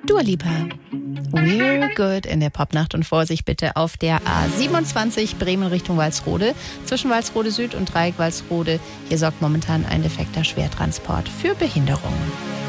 Dua Lipa. We're good in der Popnacht und Vorsicht bitte auf der A27 Bremen Richtung Walsrode. Zwischen Walsrode Süd und Dreieck Walsrode. Hier sorgt momentan ein defekter Schwertransport für Behinderungen.